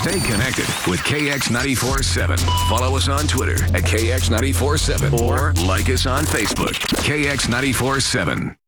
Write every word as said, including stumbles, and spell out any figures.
Stay connected with K X ninety-four point seven. Follow us on Twitter at K X ninety-four point seven or like us on Facebook. K X ninety-four point seven.